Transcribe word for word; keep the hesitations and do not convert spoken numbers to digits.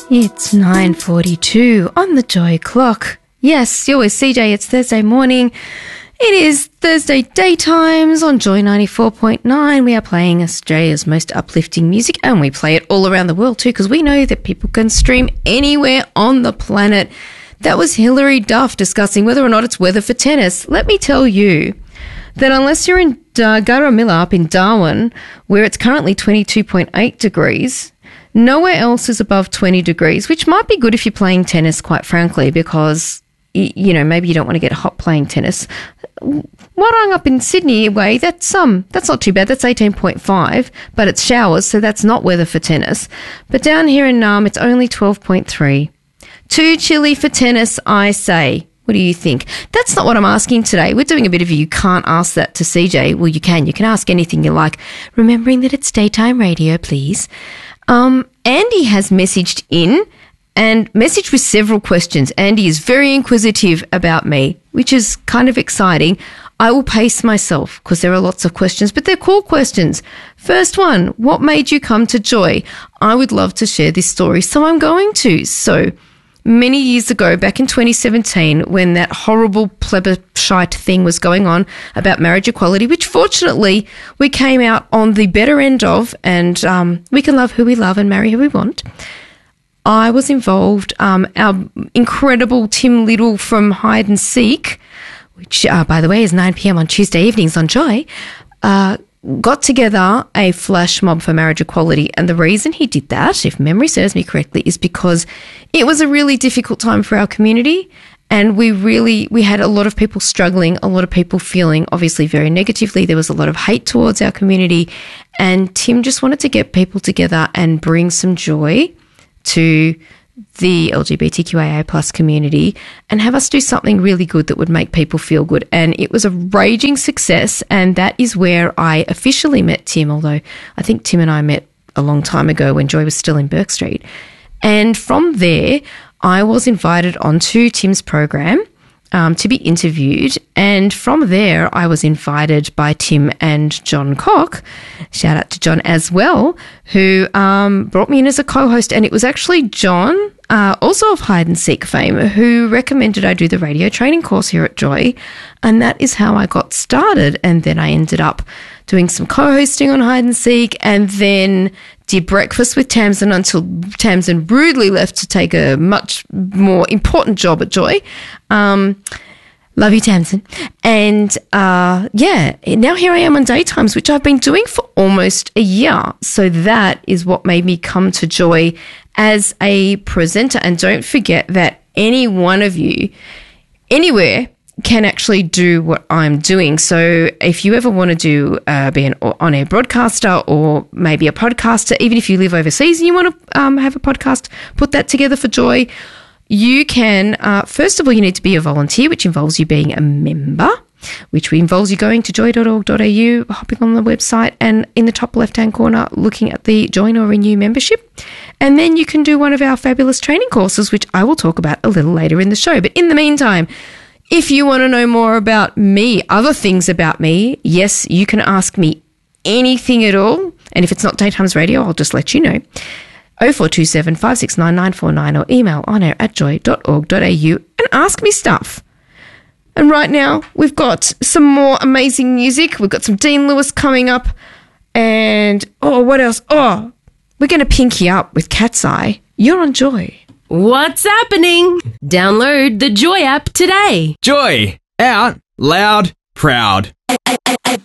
It's nine forty-two on the Joy clock. Yes, you're with C J. It's Thursday morning. It is Thursday daytimes on Joy ninety-four point nine. We are playing Australia's most uplifting music, and we play it all around the world too, because we know that people can stream anywhere on the planet. That was Hilary Duff discussing whether or not it's weather for tennis. Let me tell you that unless you're in uh, Garramilla up in Darwin, where it's currently twenty-two point eight degrees, nowhere else is above twenty degrees, which might be good if you're playing tennis, quite frankly, because, you know, maybe you don't want to get hot playing tennis. Warrang up in Sydney way, that's um, that's not too bad. That's eighteen point five, but it's showers, so that's not weather for tennis. But down here in Naarm, it's only twelve point three. Too chilly for tennis, I say. What do you think? That's not what I'm asking today. We're doing a bit of a you can't ask that to C J. Well, you can. You can ask anything you like. Remembering that it's daytime radio, please. Um, Andy has messaged in and messaged with several questions. Andy is very inquisitive about me, which is kind of exciting. I will pace myself because there are lots of questions, but they're cool questions. First one, what made you come to Joy? I would love to share this story, so I'm going to. So many years ago, back in twenty seventeen, when that horrible plebiscite thing was going on about marriage equality, which fortunately we came out on the better end of, and um, we can love who we love and marry who we want, I was involved. Um, our incredible Tim Little from Hide and Seek, which, uh, by the way, is nine p.m. on Tuesday evenings on Joy, uh, got together a flash mob for marriage equality. And the reason he did that, if memory serves me correctly, is because it was a really difficult time for our community. And we really, we had a lot of people struggling, a lot of people feeling obviously very negatively. There was a lot of hate towards our community. And Tim just wanted to get people together and bring some joy to the L G B T Q I A plus community and have us do something really good that would make people feel good. And it was a raging success, and that is where I officially met Tim, although I think Tim and I met a long time ago when Joy was still in Burke Street. And from there, I was invited onto Tim's program um, to be interviewed, and from there I was invited by Tim and John Cock, shout out to John as well, who um, brought me in as a co-host. And it was actually John, uh, also of Hide and Seek fame, who recommended I do the radio training course here at Joy, and that is how I got started. And then I ended up doing some co-hosting on Hide and Seek, and then did Breakfast with Tamsin until Tamsin rudely left to take a much more important job at Joy. Um, love you, Tamsin. And uh, yeah, now here I am on Daytimes, which I've been doing for almost a year. So that is what made me come to Joy as a presenter. And don't forget that any one of you, anywhere, can actually do what I'm doing. So if you ever want to do uh, be an on-air broadcaster or maybe a podcaster, even if you live overseas and you want to um, have a podcast, put that together for Joy, you can, uh, first of all, you need to be a volunteer, which involves you being a member, which involves you going to joy dot org dot a u, hopping on the website, and in the top left-hand corner, looking at the Join or Renew membership. And then you can do one of our fabulous training courses, which I will talk about a little later in the show. But in the meantime, if you want to know more about me, other things about me, yes, you can ask me anything at all. And if it's not Daytimes Radio, I'll just let you know. oh four two seven, five six nine, nine four nine or email onair at joy dot org dot a u and ask me stuff. And right now, we've got some more amazing music. We've got some Dean Lewis coming up. And, oh, what else? Oh, we're going to pinky up with Cat's Eye. You're on Joy. What's happening? Download the Joy app today. Joy. Out. Loud. Proud.